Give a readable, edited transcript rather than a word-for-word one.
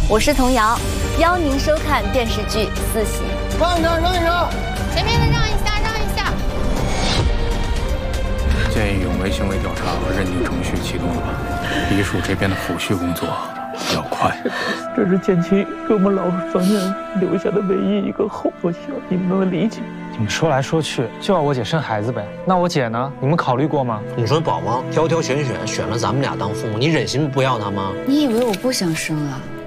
我是童瑶，邀您收看电视剧《四喜》。 让一让，让一让， 前面的让一下，让一下。 建议永维行为调查和认定程序启动了吧？黎署这边的抚恤工作要快。 这是建清给我们老房人留下的唯一一个后果，希望你们能理解。 你们说来说去就要我姐生孩子呗，那我姐呢？你们考虑过吗？ 你说宝宝挑挑选选选了咱们俩当父母，你忍心不要她吗？ 你以为我不想生啊？